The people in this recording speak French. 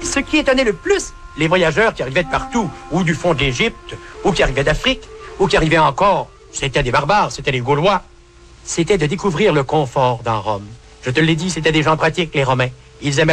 Ce qui étonnait le plus les voyageurs qui arrivaient de partout, ou du fond de l'Égypte, ou qui arrivaient d'Afrique, ou qui arrivaient encore, c'était des barbares, c'était les Gaulois, c'était de découvrir le confort dans Rome. Je te l'ai dit, c'était des gens pratiques, les Romains. Ils aimaient